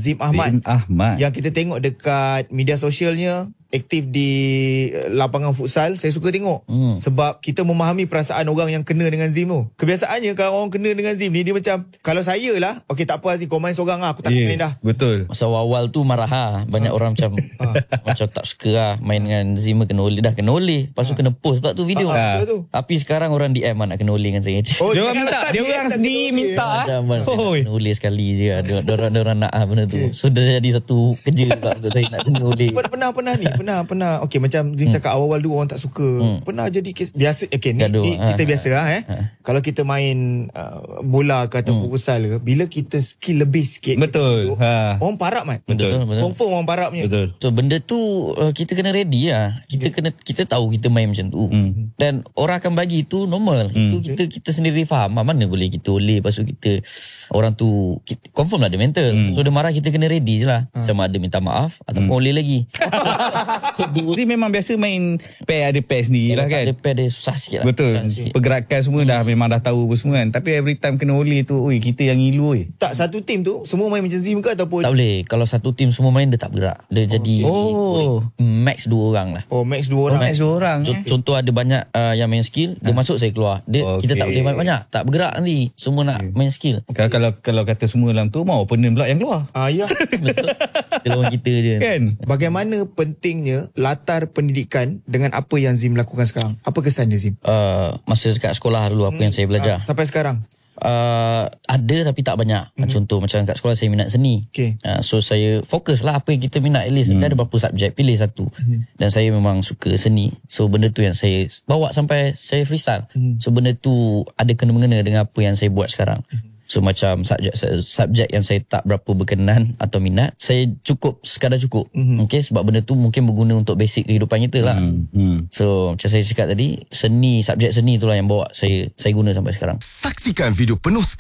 Zim Ahmad. Zim Ahmad. Yang kita tengok dekat media sosialnya, aktif di lapangan futsal. Saya suka tengok. Sebab kita memahami perasaan orang yang kena dengan Zim tu. Kebiasaannya kalau orang kena dengan Zim ni, dia macam, kalau saya lah, okey tak apa Zim, kau main seorang lah, aku tak main dah. Betul. Masa awal tu marah lah. Banyak orang macam macam tak suka lah main dengan Zim, kena oleh. Dah kena oleh, lepas tu kena post pula tu video. Betul tu. Tapi sekarang orang DM lah nak kena oleh dengan saya. Oh, Dia orang minta, dia orang sendiri minta. Macam saya nak kena oleh sekali je lah. Diorang nak benda tu. So dah jadi satu kerja pula untuk saya nak kena oleh. Pernah ni. Pernah. Okey, macam Zim cakap awal-awal dulu orang tak suka. Pernah jadi kes biasa. Okey, ni cerita biasa lah Kalau kita main bola ke ataupun futsal ke, bila kita skill lebih sikit. Betul. Orang parap Mat. Betul. Confirm orang parap punya. Betul. So benda tu kita kena ready lah. Kita tahu kita main macam tu. Dan orang akan bagi itu normal. Itu kita sendiri faham. Mana boleh kita oleh, lepas tu kita orang tu confirm lah ada mental. So dia marah, kita kena ready je lah. Sama ada minta maaf ataupun oleh lagi. Zim memang biasa main pair, ada pair sendiri lah kan. Ada pair dia susah sikit lah. Betul. Pergerakan semua dah memang dah tahu apa semua kan. Tapi every time kena oleh tu, oi, kita yang ngilu oi. Tak, satu tim tu semua main macam Zim ke ataupun Tak boleh. Kalau satu tim semua main, dia tak bergerak. Dia jadi max 2 orang lah. max 2 orang. Max 2 orang. Contoh ada banyak yang main skill, dia masuk, saya keluar. Kita tak boleh banyak-banyak. Tak bergerak nanti. Semua nak main skill. Kalau kata semua dalam tu, mau opponent pula yang keluar. Ya. Betul. Dia lawan kita je. Kan? Bagaimana pentingnya latar pendidikan dengan apa yang Zim lakukan sekarang? Apa kesan dia, Zim? Masa dekat sekolah dulu, apa yang saya belajar. Sampai sekarang? Ada tapi tak banyak. Contoh macam kat sekolah saya minat seni. So saya fokus lah apa yang kita minat. At least ada berapa subjek, pilih satu. Dan saya memang suka seni. So benda tu yang saya bawa sampai saya freestyle. So benda tu ada kena-mengena dengan apa yang saya buat sekarang. So macam subjek yang saya tak berapa berkenan atau minat, saya sekadar cukup. Okay, sebab benda tu mungkin berguna untuk basic kehidupan kita lah. So macam saya cakap tadi, subjek seni itulah yang bawa saya guna sampai sekarang. Saksikan video penuh